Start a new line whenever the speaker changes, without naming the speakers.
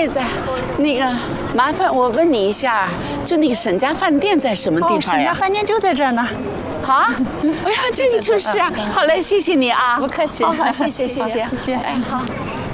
妹子，那个麻烦我问你一下，就那个沈家饭店在什么地方
沈家
呀？
饭店就在这儿呢。
啊，哎呀，这个就是啊。好嘞，谢谢你啊。
不客气。
好，谢谢。
再见。
哎，好。